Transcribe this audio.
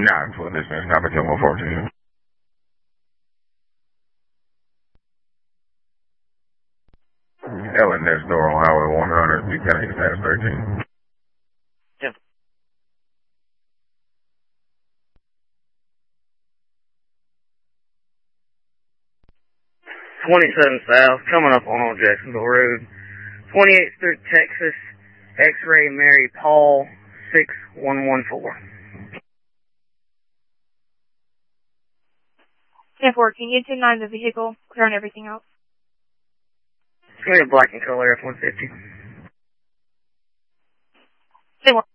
9 for distance, copy 10-114. Ellen next door on Highway 100, you can hit past 13. Yep. 27 South, coming up on Old Jacksonville Road. 28th through Texas, X-Ray Mary Paul, 6114. 10-4, can you 10-9 the vehicle, clear on everything else? It's going to be a black and color F-150. 10-1.